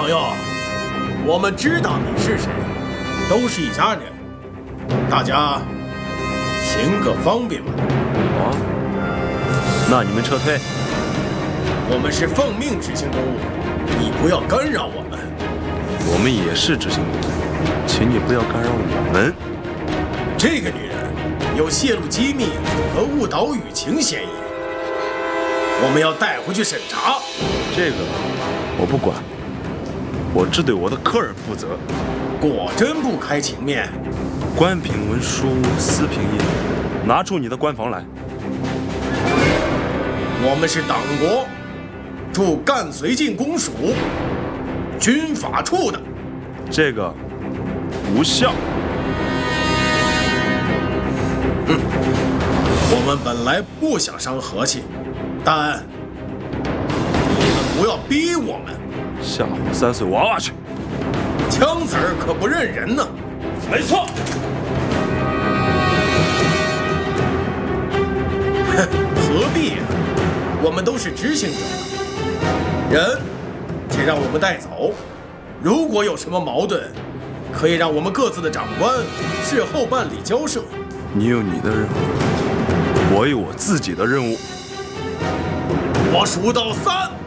朋友，我们知道你是谁，都是一家人，大家行个方便吧。 哦，那你们撤退。 我们是奉命执行任务，你不要干扰我们。 我们也是执行任务，请你不要干扰我们。 这个女人有泄露机密和误导舆情嫌疑，我们要带回去审查。 这个我不管，我只对我的客人负责。 果真不开情面？ 官品文书，私品业，拿出你的官房来。 我们是党国驻赣绥靖公署军法处的。 这个无效。 我们本来不想伤和气，但你们不要逼我们。 吓唬3岁娃娃去！ 枪子儿可不认人呢。 没错。 何必啊？我们都是执行者，人请让我们带走。如果有什么矛盾，可以让我们各自的长官事后办理交涉。 你有你的任务，我有我自己的任务。 我数到3。